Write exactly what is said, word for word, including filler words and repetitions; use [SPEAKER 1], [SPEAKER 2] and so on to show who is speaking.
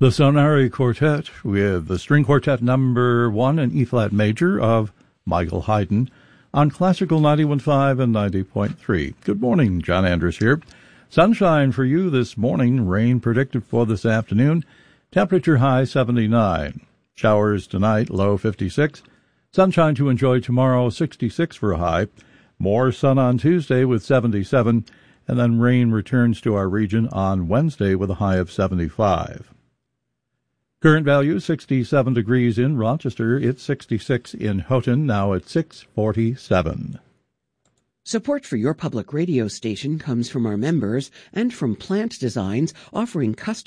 [SPEAKER 1] The Sonari Quartet with the String Quartet number one in E-flat major of Michael Haydn on Classical ninety-one point five and ninety point three. Good morning, John Andrews here. Sunshine for you this morning, rain predicted for this afternoon, temperature high seventy-nine. Showers tonight, low fifty-six. Sunshine to enjoy tomorrow, sixty-six for a high. More sun on Tuesday with seventy-seven, and then rain returns to our region on Wednesday with a high of seventy-five. Current value sixty-seven degrees in Rochester. It's sixty-six in Houghton, now at six forty-seven.
[SPEAKER 2] Support for your public radio station comes from our members and from Plant Designs, offering custom